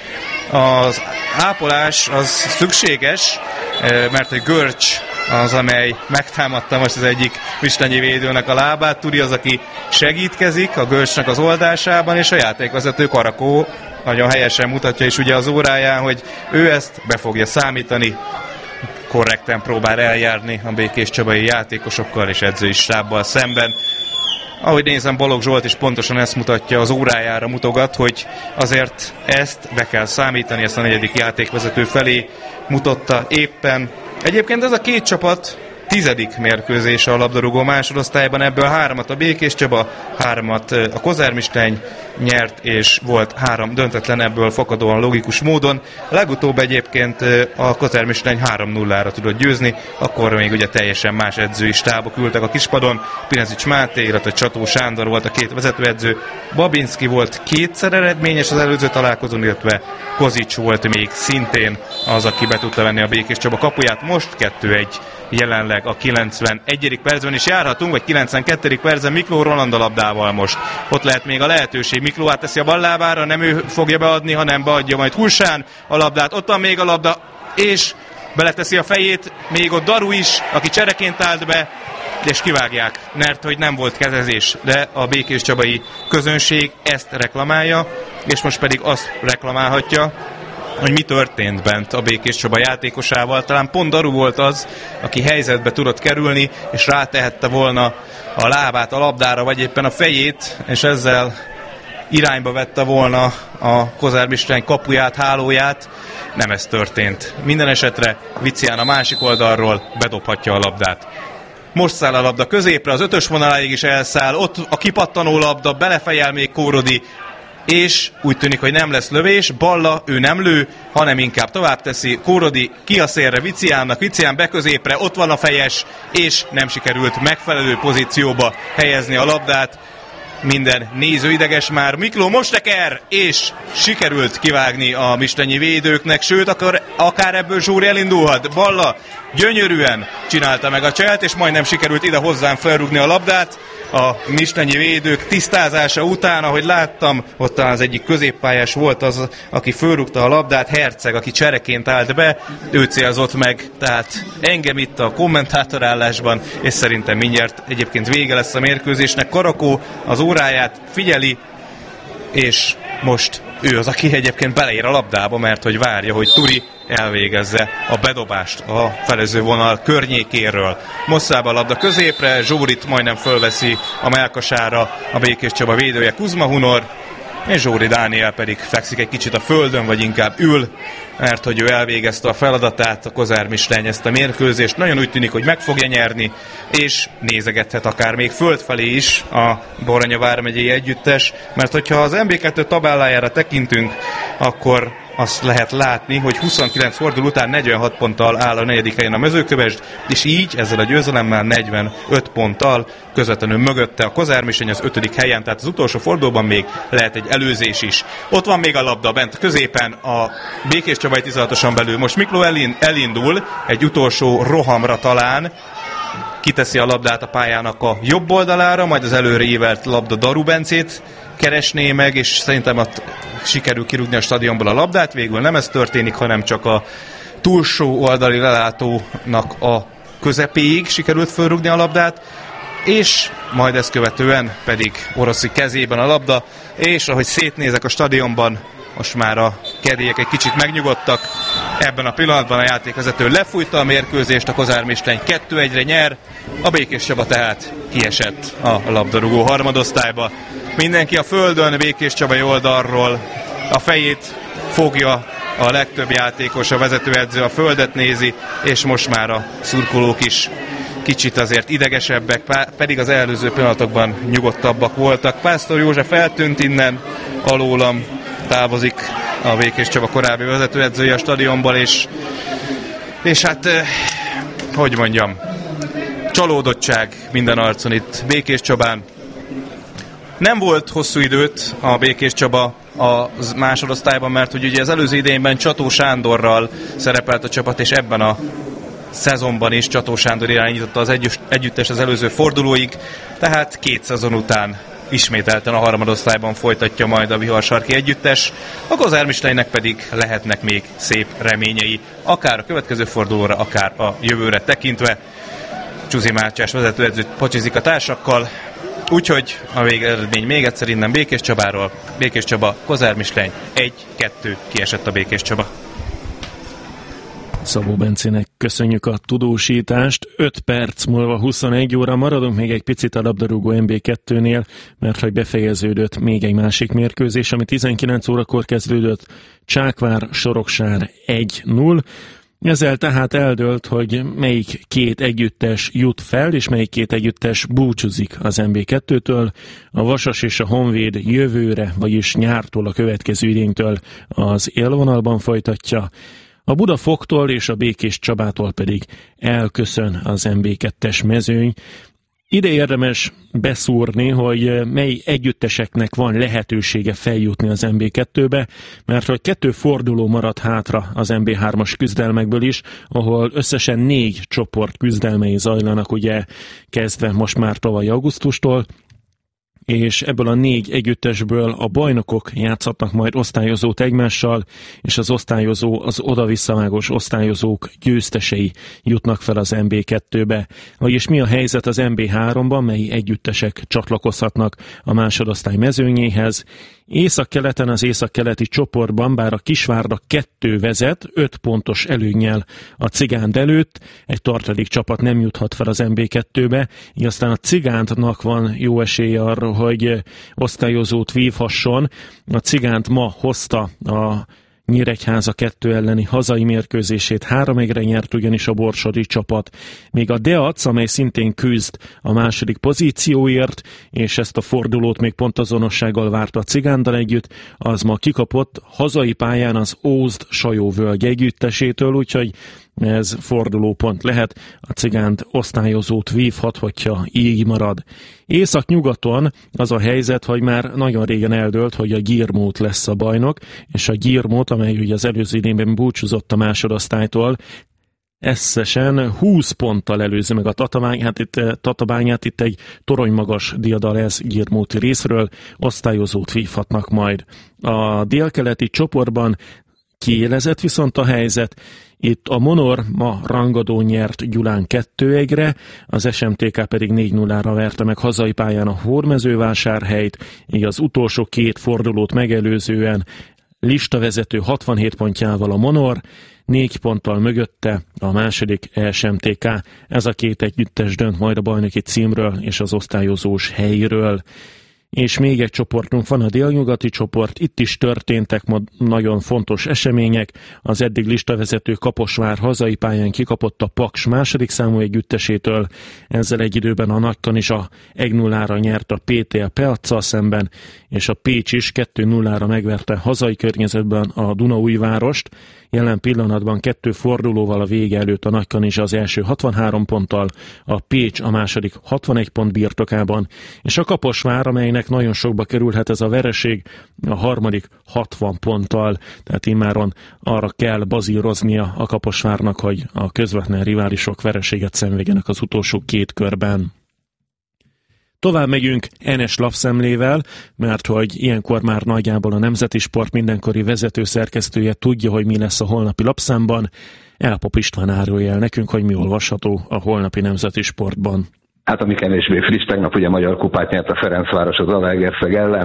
az ápolás az szükséges, mert egy görcs az, amely megtámadta most az egyik mislenyi védőnek a lábát. Turi az, aki segítkezik a görcsnek az oldásában, és a játékvezető Karakó nagyon helyesen mutatja is ugye az óráján, hogy ő ezt be fogja számítani, korrekten próbál eljárni a Békés Csabai játékosokkal és edzői stábbal szemben. Ahogy nézem, Balogh Zsolt is pontosan ezt mutatja, az órájára mutogat, hogy azért ezt be kell számítani, ezt a negyedik játékvezető felé mutatta éppen. Egyébként ez a két csapat 10. mérkőzése a labdarúgó másodosztályban, ebből 3-at a Békés Csaba, 3-at a Kozár Misleny nyert, és volt 3 döntetlen ebből fakadóan logikus módon. Legutóbb egyébként a Kozár Misleny 3-0-ra tudott győzni, akkor még ugye teljesen más edzői stábok ültek a kispadon. Pinezics Máté, illetve Csató Sándor volt a két vezetőedző. Babinski volt kétszer eredményes az előző találkozón, illetve Kozics volt még szintén az, aki be tudta venni a Békés Csaba kapuját. Most 2-1 jelenleg a 91. percben is járhatunk, vagy 92. percben Mikló Roland a labdával most. Ott lehet még a lehetőség. Mikló átteszi a ballábára, nem ő fogja beadni, hanem beadja majd Hulsán a labdát. Ott van még a labda, és beleteszi a fejét, még ott Daru is, aki csereként állt be, és kivágják, mert hogy nem volt kezezés, de a Békés Csabai közönség ezt reklamálja, és most pedig azt reklamálhatja, hogy mi történt bent a Békés Csaba játékosával. Talán pont Daru volt az, aki helyzetbe tudott kerülni, és rátehette volna a lábát a labdára, vagy éppen a fejét, és ezzel irányba vette volna a Kozár Misleny kapuját, hálóját. Nem ez történt. Minden esetre Vicián a másik oldalról bedobhatja a labdát. Most száll a labda középre, az 5-ös vonaláig is elszáll, ott a kipattanó labda, belefejel még Kórodi, és úgy tűnik, hogy nem lesz lövés. Balla, ő nem lő, hanem inkább tovább teszi. Kórodi ki a szélre Viciánnak, Vicián beközépre, ott van a fejes, és nem sikerült megfelelő pozícióba helyezni a labdát. Minden néző ideges már. Mikló most teker, és sikerült kivágni a mislenyi védőknek, sőt, akár ebből Zsóri elindulhat. Balla gyönyörűen csinálta meg a cselt, és majdnem sikerült ide hozzám felrúgni a labdát. A mislenyi védők tisztázása után, ahogy láttam, ott az egyik középpályás volt az, aki fölrúgta a labdát, Herceg, aki csereként állt be, ő célzott meg, tehát engem itt a kommentátorállásban, és szerintem mindjárt egyébként vége lesz a mérkőzésnek. Karakó az óráját figyeli, és most ő az, aki egyébként beleér a labdába, mert hogy várja, hogy Turi elvégezze a bedobást a felező vonal környékéről. Mosszába a labda középre, Zsórit majdnem fölveszi a mellkasára a Békés Csaba védője Kuzma Hunor, és Zsóri Dániel pedig fekszik egy kicsit a földön, vagy inkább ül, mert hogy ő elvégezte a feladatát, a Kozár Misleny ezt a mérkőzést. Nagyon úgy tűnik, hogy meg fogja nyerni, és nézegethet akár még földfelé is a Baranya vármegyei együttes, mert hogyha az MB2 tabellájára tekintünk, akkor azt lehet látni, hogy 29 forduló után 46 ponttal áll a 4. helyen a Mezőkövesd, és így ezzel a győzelemmel 45 ponttal közvetlenül mögötte a Kozár Misleny az 5. helyen, tehát az utolsó fordulóban még lehet egy előzés is. Ott van még a labda bent középen, a Békés Csabai 16-oson belül. Most Mikló elindul egy utolsó rohamra talán, kiteszi a labdát a pályának a jobb oldalára, majd az előre ívelt labda Daru Bencét keresné meg, és szerintem ott sikerül kirúgni a stadionból a labdát. Végül nem ez történik, hanem csak a túlsó oldali lelátónak a közepéig sikerült fölrúgni a labdát, és majd ezt követően pedig Oroszi kezében a labda, és ahogy szétnézek a stadionban, most már a kedélyek egy kicsit megnyugodtak. Ebben a pillanatban a játékvezető lefújta a mérkőzést, a Kozár Misleny 2-1-re nyer, a Békés Csaba tehát kiesett a labdarúgó harmadosztályba. Mindenki a földön, Békés Csabai oldalról a fejét fogja a legtöbb játékos, a vezetőedző a földet nézi, és most már a szurkolók is kicsit azért idegesebbek, pedig az előző pillanatokban nyugodtabbak voltak. Pásztor József eltűnt innen, alólam távozik a Békés Csaba korábbi vezetőedzője a stadionból, és hát, hogy mondjam, csalódottság minden arcon itt Békés Csabán. Nem volt hosszú időt a Békés Csaba a másodosztályban, mert ugye az előző idényben Csató Sándorral szerepelt a csapat, és ebben a szezonban is Csató Sándor irányította az együttes az előző fordulóig, tehát 2 szezon után ismételten a harmadosztályban folytatja majd a Viharsarki együttes. A Kozár Mislénynek pedig lehetnek még szép reményei, akár a következő fordulóra, akár a jövőre tekintve. Csuzi Mátyás vezetőedző pocsizik a társakkal, úgyhogy a végeredmény még egyszer innen Békés Csabáról. Békés Csaba, Kozár Mislény 1-2 kiesett a Békés Csaba. Szabó Bencének köszönjük a tudósítást. 5 perc múlva 21 óra maradunk még egy picit a labdarúgó MB2-nél, mert hogy befejeződött még egy másik mérkőzés, ami 19 órakor kezdődött, Csákvár-Soroksár 1-0. Ezzel tehát eldőlt, hogy melyik 2 együttes jut fel, és melyik 2 együttes búcsúzik az MB2-től. A Vasas és a Honvéd jövőre, vagyis nyártól, a következő idénytől az élvonalban folytatja. A Budafoktól és a Békés Csabától pedig elköszön az MB2-es mezőny. Ide érdemes beszúrni, hogy mely együtteseknek van lehetősége feljutni az MB2-be, mert hogy 2 forduló maradt hátra az MB3-as küzdelmekből is, ahol összesen 4 csoport küzdelmei zajlanak, ugye kezdve most már tavaly augusztustól, és ebből a 4 együttesből a bajnokok játszhatnak majd osztályozót egymással, és az osztályozó, az oda-visszavágós osztályozók győztesei jutnak fel az MB2-be. Vagyis mi a helyzet az MB3-ban, mely együttesek csatlakozhatnak a másodosztály mezőnyéhez. Északkeleten, az északkeleti csoportban, bár a Kisvárda 2 vezet, 5 pontos előnnyel a Cigánd előtt, egy tartalék csapat nem juthat fel az MB2-be, így aztán a Cigándnak van jó esélye arra, hogy osztályozót vívhasson. A Cigánd ma hozta a Nyíregyháza 2 elleni hazai mérkőzését, 3-1-re nyert ugyanis a borsodi csapat. Még a Deac, amely szintén küzd a második pozícióért, és ezt a fordulót még pontazonossággal várta a Cigánddal együtt, az ma kikapott hazai pályán az Ózd-Sajó-völgy együttesétől, úgyhogy ez fordulópont lehet, a Cigánd osztályozót vívhat, hogyha így marad. Észak-nyugaton az a helyzet, hogy már nagyon régen eldőlt, hogy a Gyirmót lesz a bajnok, és a Gyirmót, amely ugye az előző idényben búcsúzott a másodosztálytól, összesen 20 ponttal előzi meg a Tatabányát, itt egy toronymagas diadal ez Gyirmóti részről, osztályozót vívhatnak majd. A délkeleti csoportban kiélezett viszont a helyzet. Itt a Monor ma rangadón nyert Gyulán 2-1-re, az SMTK pedig 4-0-ra verte meg hazai pályán a Hódmezővásárhelyt, így az utolsó 2 fordulót megelőzően listavezető 67 pontjával a Monor, 4 ponttal mögötte a második SMTK. Ez a 2 együttes dönt majd a bajnoki címről és az osztályozós helyről. És még egy csoportunk van, a délnyugati csoport, itt is történtek ma nagyon fontos események. Az eddig listavezető Kaposvár hazai pályán kikapott a Paks második számú együttesétől, ezzel egy időben a Nagykanizsa 1-0-ra nyert a PTL Peacsal szemben, és a Pécs is 2-0-ra megverte hazai környezetben a Dunaújvárost. Jelen pillanatban 2 fordulóval a vége előtt a Nagykanizsa az első 63 ponttal, a Pécs a második 61 pont birtokában, és a Kaposvár, amelynek nagyon sokba kerülhet ez a vereség, a harmadik 60 ponttal, tehát immáron arra kell bazíroznia a Kaposvárnak, hogy a közvetlen riválisok vereséget szenvedjenek az utolsó 2 körben. Tovább megyünk Enes lapszemlével, mert hogy ilyenkor már nagyjából a Nemzeti Sport mindenkori vezetőszerkesztője tudja, hogy mi lesz a holnapi lapszámban. Elpop István árulja el nekünk, hogy mi olvasható a holnapi Nemzeti Sportban. Hát ami kevésbé friss, tegnap ugye magyar kupát nyert a Ferencváros az Zalaegerszeg ellen,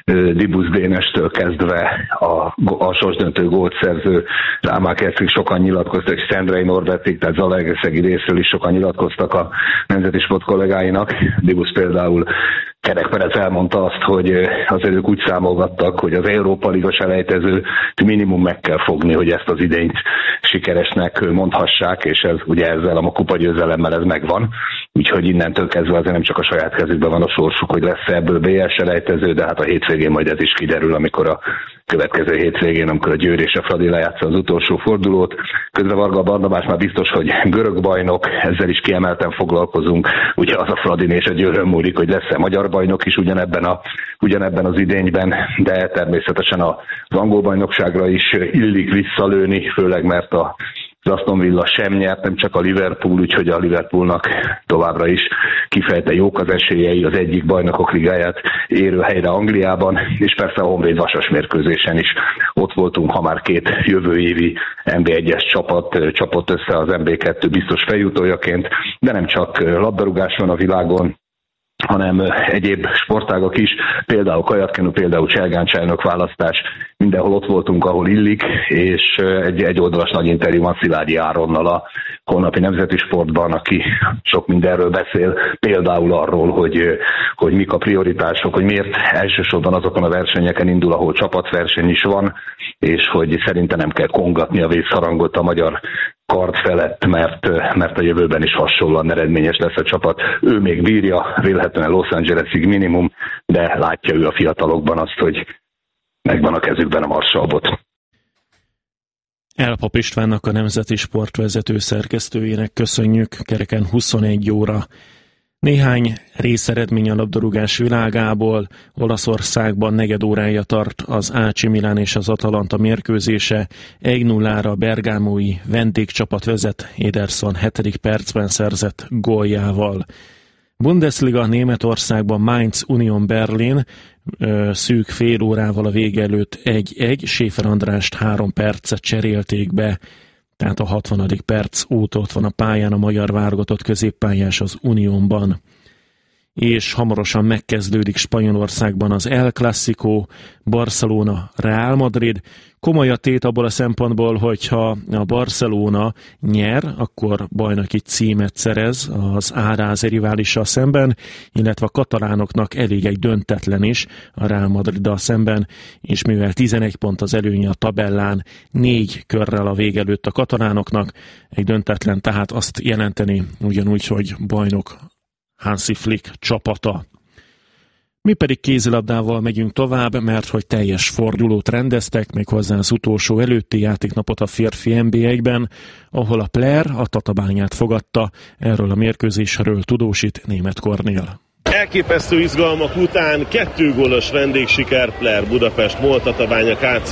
Dibusz Dénestől kezdve a sorsdöntő gólt szerző Rámák Eszig sokan nyilatkoztak, és Szendrei Norbertig, tehát Zalaegerszegi részről is sokan nyilatkoztak a Nemzeti Sport kollégáinak. Dibusz például Kerek Perez elmondta azt, hogy azért ők úgy számolgattak, hogy az Európa Liga selejtezőt minimum meg kell fogni, hogy ezt az idényt sikeresnek mondhassák, és ez ugye ezzel a kupagyőzelemmel ez megvan. Úgyhogy innentől kezdve azért nem csak a saját kezükben van a sorsuk, hogy lesz ebből BL selejtező, de hát a hétvégén majd ez is kiderül, amikor a következő hétvégén, amikor a Győr és a Fradi lejátsza az utolsó fordulót. Közben Varga Barnabás már biztos, hogy görög bajnok, ezzel is kiemelten foglalkozunk. Ugye az a Fradin és a Győrön múlik, hogy lesz-e magyar bajnok is ugyanebben az idényben, de természetesen az angol bajnokságra is illik visszalőni, főleg mert az Aston Villa sem nyert, nem csak a Liverpool, úgyhogy a Liverpoolnak továbbra is kifejezetten jók az esélyei az egyik bajnokok ligáját érő helyre Angliában, és persze a Honvéd Vasas mérkőzésen is ott voltunk, ha már két jövő évi NB1-es csapat csapott össze az NB2 biztos feljutójaként, de nem csak labdarúgás van a világon, hanem egyéb sportágok is, például kajakkenu, például cselgáncsajnok választás, mindenhol ott voltunk, ahol illik, és egy oldalas nagy interjú van Szilágyi Áronnal a holnapi Nemzeti Sportban, aki sok mindenről beszél, például arról, hogy mik a prioritások, hogy miért elsősorban azokon a versenyeken indul, ahol csapatverseny is van, és hogy szerintem nem kell kongatni a vészharangot a magyar kard felett, mert a jövőben is hasonlóan eredményes lesz a csapat. Ő még bírja, vélhetően Los Angelesig minimum, de látja ő a fiatalokban azt, hogy megvan a kezükben a marsalbot. Elpap Istvánnak, a Nemzeti Sport vezető szerkesztőjének köszönjük, kereken 21 óra. Néhány részeredmény a labdarúgás világából. Olaszországban negyed órája tart az AC Milan és az Atalanta mérkőzése. 1-0-ra Bergámói vendégcsapat vezet Ederson 7. percben szerzett góljával. Bundesliga Németországban Mainz Union Berlin szűk fél órával a vége előtt 1-1. Schäfer Andrást 3 percet cserélték be, tehát a 60. perc óta ott van a pályán a magyar válogatott középpályás az Unionban. És hamarosan megkezdődik Spanyolországban az El Clásico, Barcelona Real Madrid. Komoly a tét abból a szempontból, hogyha a Barcelona nyer, akkor bajnoki címet szerez az Áráz riválissal szemben, illetve a katalánoknak elég egy döntetlen is a Real Madriddal szemben, és mivel 11 pont az előnye a tabellán, 4 körrel a vég előtt a katalánoknak, egy döntetlen tehát azt jelenteni ugyanúgy, hogy bajnok Hansi Flick csapata. Mi pedig kézilabdával megyünk tovább, mert hogy teljes fordulót rendeztek, méghozzá az utolsó előtti játéknapot a férfi NB1-ben, ahol a Player a Tatabányát fogadta, erről a mérkőzésről tudósít Németh Kornél. Elképesztő izgalmak után 2 gólos vendégsiker, Player Budapest MOL Tatabánya KC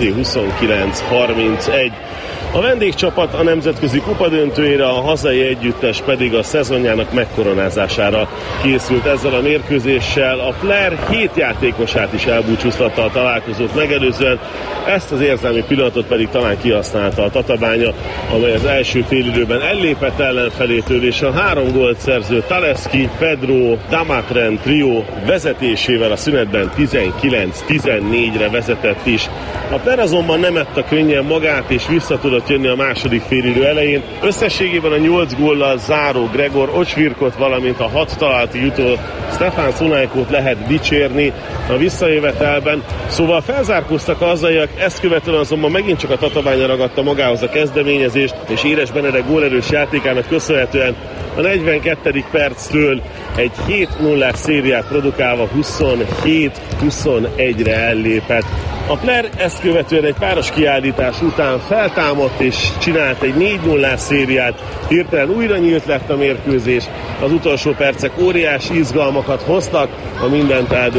29-31. A vendégcsapat a nemzetközi kupadöntőjére, a hazai együttes pedig a szezonjának megkoronázására készült ezzel a mérkőzéssel. A Player 7 játékosát is elbúcsúztatta a találkozót megelőzően, ezt az érzelmi pillanatot pedig talán kihasználta a Tatabánya, amely az első félidőben ellépett ellenfelétől, és a 3 gólt szerző Taleszki, Pedro, Damatren trió vezetésével a szünetben 19-14-re vezetett is. A Player azonban nem ette könnyen magát, és vissza tudott jönni a második félidő elején. Összességében a 8 góllal záró Gregor Ocsvirkot, valamint a 6 találati jutó Stefan Szunajkót lehet dicsérni a visszajövetelben. Szóval felzárkóztak a hazaiak, ezt követően azonban megint csak a Tatabánya ragadta magához a kezdeményezést, és Éres Benedek gólerős játékának köszönhetően a 42. perctől egy 7-0-ás szériát produkálva 27-21-re ellépett. A Player ezt követően egy páros kiállítás után feltámadt és csinált egy 4-0-ás szériát. Hirtelen újra nyílt lett a mérkőzés. Az utolsó percek óriási izgalmakat hoztak, a mindent eldöntő